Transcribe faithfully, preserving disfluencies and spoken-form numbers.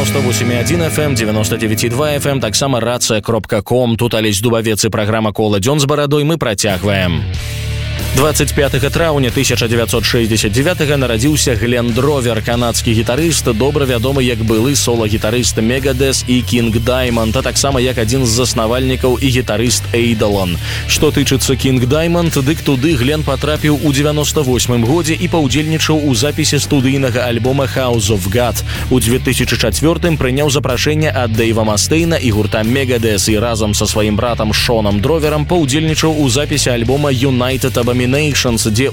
девяносто восемь и один эф эм, девяносто девять и два эф эм, таксама рация кропка ком. Тут Алесь Дубавец і праграма «Кола дзён з барадой» мы працягваем. двадцать пятага траўня тысяча девятьсот шестьдесят девятого нарадзіўся Глен Дровер, канадскі гітарыст, добра вядомы як былы сола-гітарыст Megadeth і King Diamond, а таксама як адзін з заснавальнікаў і гітарыст Eidolon. Што тычыцца King Diamond, дык туды Глен патрапіў у девяносто восьмым годзе і паўдзельнічаў у запісе студыйнага альбома House of God. У две тысячи четвёртым прыняў запрашэнне ад Дэйва Мастейна і гурта Megadeth і разам са сваім братам Шонам Дроверам паўдзельнічаў у запісе альбома United Abominations, дзе